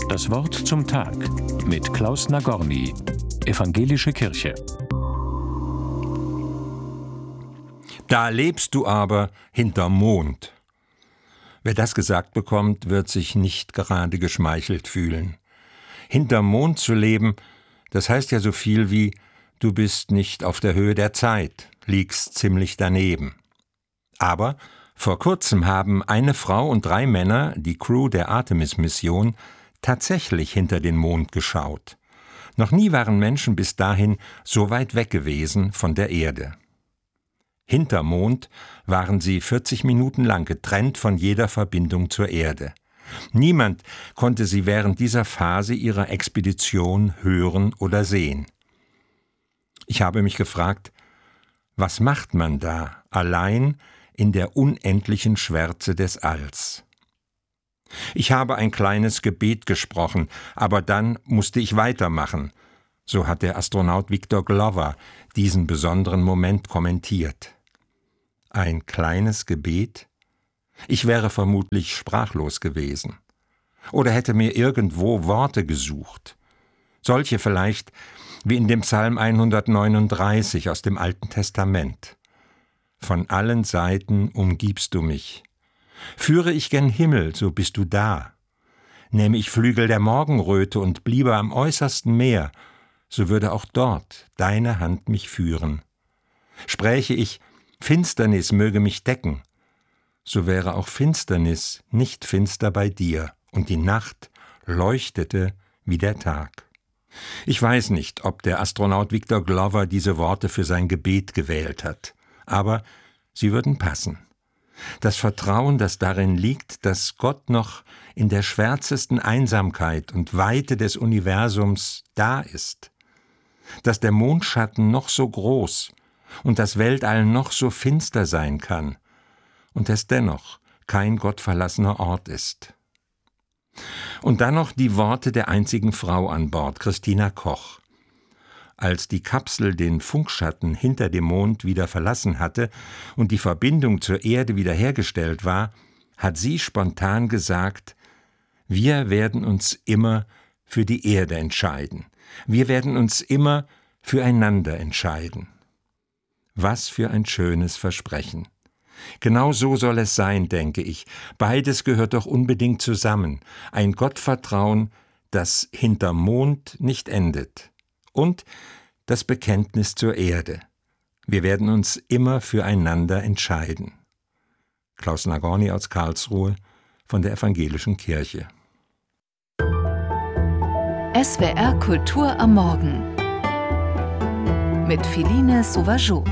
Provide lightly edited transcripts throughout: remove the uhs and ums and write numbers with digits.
Das Wort zum Tag mit Klaus Nagorny, Evangelische Kirche. Da lebst du aber hinterm Mond. Wer das gesagt bekommt, wird sich nicht gerade geschmeichelt fühlen. Hinterm Mond zu leben, das heißt ja so viel wie, du bist nicht auf der Höhe der Zeit, liegst ziemlich daneben. Aber vor kurzem haben eine Frau und 3 Männer, die Crew der Artemis-Mission, tatsächlich hinter den Mond geschaut. Noch nie waren Menschen bis dahin so weit weg gewesen von der Erde. Hinterm Mond waren sie 40 Minuten lang getrennt von jeder Verbindung zur Erde. Niemand konnte sie während dieser Phase ihrer Expedition hören oder sehen. Ich habe mich gefragt, was macht man da allein in der unendlichen Schwärze des Alls? Ich habe ein kleines Gebet gesprochen, aber dann musste ich weitermachen. So hat der Astronaut Victor Glover diesen besonderen Moment kommentiert. Ein kleines Gebet? Ich wäre vermutlich sprachlos gewesen. Oder hätte mir irgendwo Worte gesucht. Solche vielleicht wie in dem Psalm 139 aus dem Alten Testament. Von allen Seiten umgibst du mich. Führe ich gen Himmel, so bist du da. Nähme ich Flügel der Morgenröte und bliebe am äußersten Meer, so würde auch dort deine Hand mich führen. Spräche ich, Finsternis möge mich decken, so wäre auch Finsternis nicht finster bei dir, und die Nacht leuchtete wie der Tag. Ich weiß nicht, ob der Astronaut Victor Glover diese Worte für sein Gebet gewählt hat, aber sie würden passen. Das Vertrauen, das darin liegt, dass Gott noch in der schwärzesten Einsamkeit und Weite des Universums da ist, dass der Mondschatten noch so groß und das Weltall noch so finster sein kann und es dennoch kein gottverlassener Ort ist. Und dann noch die Worte der einzigen Frau an Bord, Christina Koch. Als die Kapsel den Funkschatten hinter dem Mond wieder verlassen hatte und die Verbindung zur Erde wiederhergestellt war, hat sie spontan gesagt, wir werden uns immer für die Erde entscheiden. Wir werden uns immer füreinander entscheiden. Was für ein schönes Versprechen. Genau so soll es sein, denke ich. Beides gehört doch unbedingt zusammen. Ein Gottvertrauen, das hinterm Mond nicht endet. Und das Bekenntnis zur Erde. Wir werden uns immer füreinander entscheiden. Klaus Nagorny aus Karlsruhe von der Evangelischen Kirche. SWR Kultur am Morgen mit Philine Sauvageau.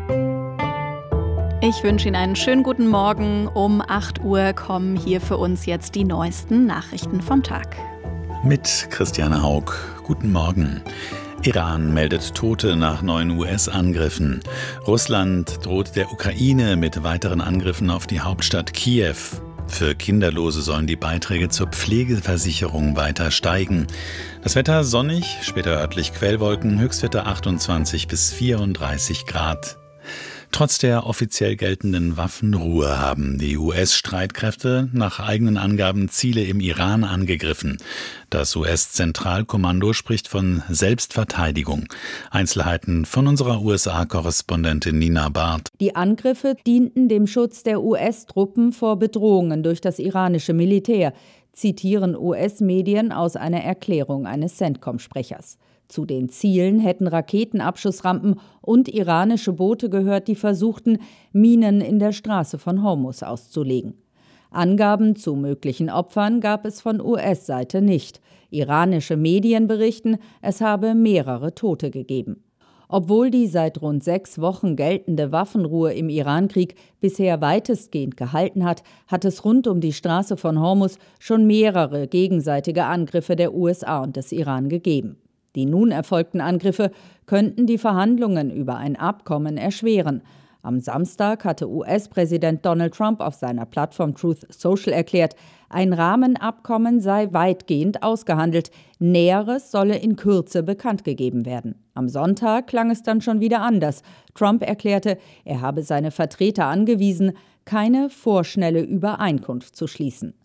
Ich wünsche Ihnen einen schönen guten Morgen. Um 8 Uhr kommen hier für uns jetzt die neuesten Nachrichten vom Tag. Mit Christiane Haug. Guten Morgen. Iran meldet Tote nach 9 US-Angriffen. Russland droht der Ukraine mit weiteren Angriffen auf die Hauptstadt Kiew. Für Kinderlose sollen die Beiträge zur Pflegeversicherung weiter steigen. Das Wetter sonnig, später örtlich Quellwolken, Höchstwerte 28 bis 34 Grad. Trotz der offiziell geltenden Waffenruhe haben die US-Streitkräfte nach eigenen Angaben Ziele im Iran angegriffen. Das US-Zentralkommando spricht von Selbstverteidigung. Einzelheiten von unserer USA-Korrespondentin Nina Barth. Die Angriffe dienten dem Schutz der US-Truppen vor Bedrohungen durch das iranische Militär, zitieren US-Medien aus einer Erklärung eines CENTCOM-Sprechers. Zu den Zielen hätten Raketenabschussrampen und iranische Boote gehört, die versuchten, Minen in der Straße von Hormuz auszulegen. Angaben zu möglichen Opfern gab es von US-Seite nicht. Iranische Medien berichten, es habe mehrere Tote gegeben. Obwohl die seit rund 6 Wochen geltende Waffenruhe im Irankrieg bisher weitestgehend gehalten hat, hat es rund um die Straße von Hormuz schon mehrere gegenseitige Angriffe der USA und des Iran gegeben. Die nun erfolgten Angriffe könnten die Verhandlungen über ein Abkommen erschweren. Am Samstag hatte US-Präsident Donald Trump auf seiner Plattform Truth Social erklärt, ein Rahmenabkommen sei weitgehend ausgehandelt. Näheres solle in Kürze bekannt gegeben werden. Am Sonntag klang es dann schon wieder anders. Trump erklärte, er habe seine Vertreter angewiesen, keine vorschnelle Übereinkunft zu schließen.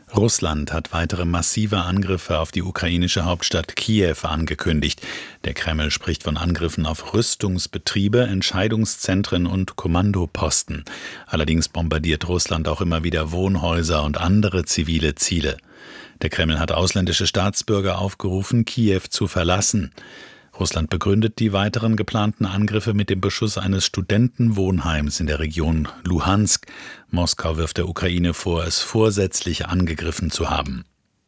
Russland hat weitere massive Angriffe auf die ukrainische Hauptstadt Kiew angekündigt. Der Kreml spricht von Angriffen auf Rüstungsbetriebe, Entscheidungszentren und Kommandoposten. Allerdings bombardiert Russland auch immer wieder Wohnhäuser und andere zivile Ziele. Der Kreml hat ausländische Staatsbürger aufgerufen, Kiew zu verlassen. Russland begründet die weiteren geplanten Angriffe mit dem Beschuss eines Studentenwohnheims in der Region Luhansk. Moskau wirft der Ukraine vor, es vorsätzlich angegriffen zu haben.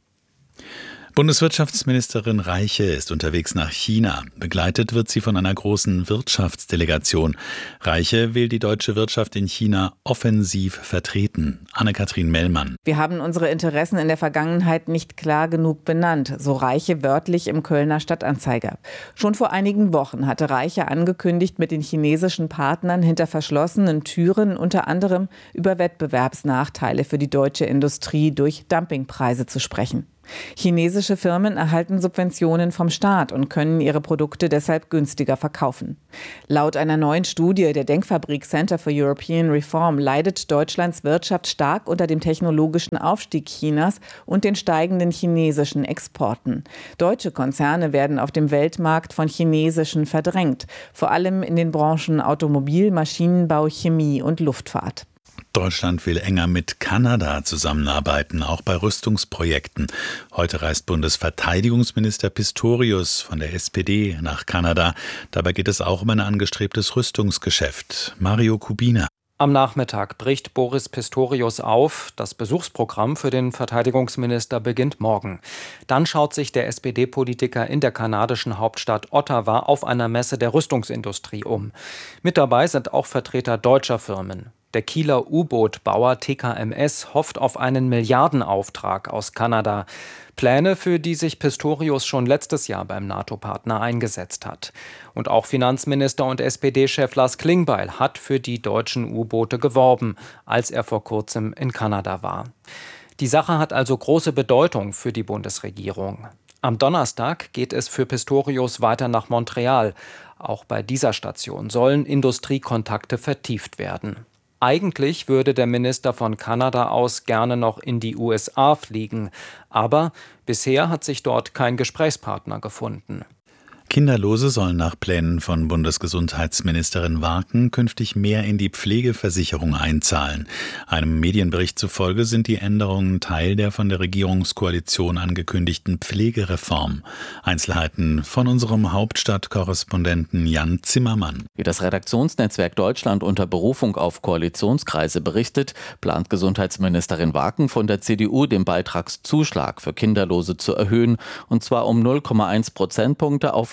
Bundeswirtschaftsministerin Reiche ist unterwegs nach China. Begleitet wird sie von einer großen Wirtschaftsdelegation. Reiche will die deutsche Wirtschaft in China offensiv vertreten. Anne-Kathrin Mellmann. Wir haben unsere Interessen in der Vergangenheit nicht klar genug benannt, so Reiche wörtlich im Kölner Stadtanzeiger. Schon vor einigen Wochen hatte Reiche angekündigt, mit den chinesischen Partnern hinter verschlossenen Türen unter anderem über Wettbewerbsnachteile für die deutsche Industrie durch Dumpingpreise zu sprechen. Chinesische Firmen erhalten Subventionen vom Staat und können ihre Produkte deshalb günstiger verkaufen. Laut einer neuen Studie der Denkfabrik Center for European Reform leidet Deutschlands Wirtschaft stark unter dem technologischen Aufstieg Chinas und den steigenden chinesischen Exporten. Deutsche Konzerne werden auf dem Weltmarkt von chinesischen verdrängt, vor allem in den Branchen Automobil, Maschinenbau, Chemie und Luftfahrt. Deutschland will enger mit Kanada zusammenarbeiten, auch bei Rüstungsprojekten. Heute reist Bundesverteidigungsminister Pistorius von der SPD nach Kanada. Dabei geht es auch um ein angestrebtes Rüstungsgeschäft. Mario Kubina. Am Nachmittag bricht Boris Pistorius auf. Das Besuchsprogramm für den Verteidigungsminister beginnt morgen. Dann schaut sich der SPD-Politiker in der kanadischen Hauptstadt Ottawa auf einer Messe der Rüstungsindustrie um. Mit dabei sind auch Vertreter deutscher Firmen. Der Kieler U-Boot-Bauer TKMS hofft auf einen Milliardenauftrag aus Kanada. Pläne, für die sich Pistorius schon letztes Jahr beim NATO-Partner eingesetzt hat. Und auch Finanzminister und SPD-Chef Lars Klingbeil hat für die deutschen U-Boote geworben, als er vor kurzem in Kanada war. Die Sache hat also große Bedeutung für die Bundesregierung. Am Donnerstag geht es für Pistorius weiter nach Montreal. Auch bei dieser Station sollen Industriekontakte vertieft werden. Eigentlich würde der Minister von Kanada aus gerne noch in die USA fliegen, aber bisher hat sich dort kein Gesprächspartner gefunden. Kinderlose sollen nach Plänen von Bundesgesundheitsministerin Warken künftig mehr in die Pflegeversicherung einzahlen. Einem Medienbericht zufolge sind die Änderungen Teil der von der Regierungskoalition angekündigten Pflegereform. Einzelheiten von unserem Hauptstadtkorrespondenten Jan Zimmermann. Wie das Redaktionsnetzwerk Deutschland unter Berufung auf Koalitionskreise berichtet, plant Gesundheitsministerin Warken von der CDU den Beitragszuschlag für Kinderlose zu erhöhen, und zwar um 0,1 Prozentpunkte auf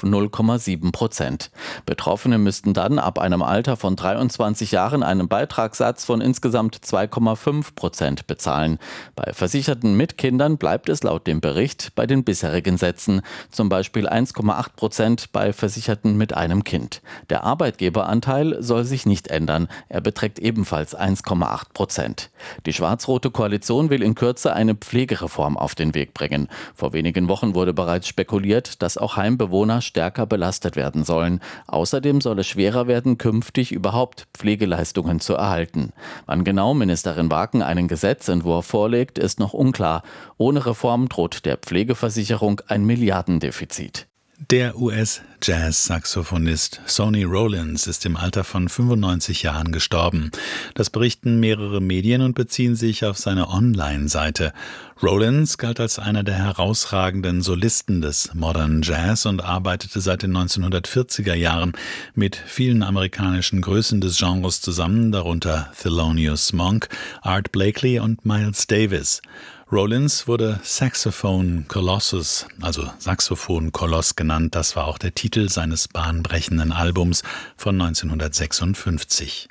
0,7%. Betroffene müssten dann ab einem Alter von 23 Jahren einen Beitragssatz von insgesamt 2,5% bezahlen. Bei Versicherten mit Kindern bleibt es laut dem Bericht bei den bisherigen Sätzen, zum Beispiel 1,8% bei Versicherten mit einem Kind. Der Arbeitgeberanteil soll sich nicht ändern, er beträgt ebenfalls 1,8%. Die schwarz-rote Koalition will in Kürze eine Pflegereform auf den Weg bringen. Vor wenigen Wochen wurde bereits spekuliert, dass auch Heimbewohner stärker belastet werden sollen. Außerdem soll es schwerer werden, künftig überhaupt Pflegeleistungen zu erhalten. Wann genau Ministerin Warken einen Gesetzentwurf vorlegt, ist noch unklar. Ohne Reform droht der Pflegeversicherung ein Milliardendefizit. Der US-Jazz-Saxophonist Sonny Rollins ist im Alter von 95 Jahren gestorben. Das berichten mehrere Medien und beziehen sich auf seine Online-Seite. Rollins galt als einer der herausragenden Solisten des Modern Jazz und arbeitete seit den 1940er Jahren mit vielen amerikanischen Größen des Genres zusammen, darunter Thelonious Monk, Art Blakey und Miles Davis. Rollins wurde Saxophone Colossus, also Saxophon-Koloss genannt. Das war auch der Titel seines bahnbrechenden Albums von 1956.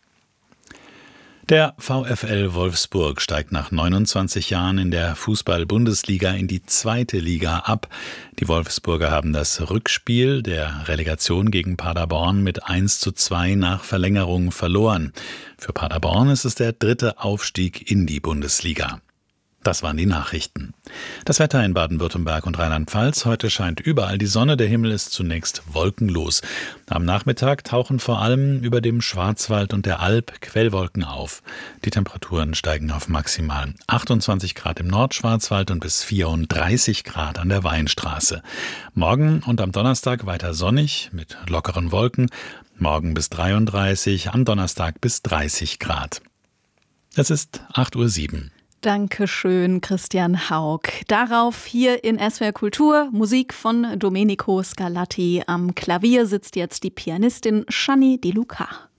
Der VfL Wolfsburg steigt nach 29 Jahren in der Fußball-Bundesliga in die 2. Liga ab. Die Wolfsburger haben das Rückspiel der Relegation gegen Paderborn mit 1:2 nach Verlängerung verloren. Für Paderborn ist es der 3. Aufstieg in die Bundesliga. Das waren die Nachrichten. Das Wetter in Baden-Württemberg und Rheinland-Pfalz. Heute scheint überall die Sonne, der Himmel ist zunächst wolkenlos. Am Nachmittag tauchen vor allem über dem Schwarzwald und der Alb Quellwolken auf. Die Temperaturen steigen auf maximal 28 Grad im Nordschwarzwald und bis 34 Grad an der Weinstraße. Morgen und am Donnerstag weiter sonnig mit lockeren Wolken. Morgen bis 33, am Donnerstag bis 30 Grad. Es ist 8:07 Uhr. Dankeschön, Christian Haug. Darauf hier in SWR Kultur Musik von Domenico Scarlatti. Am Klavier sitzt jetzt die Pianistin Gianni Di Luca.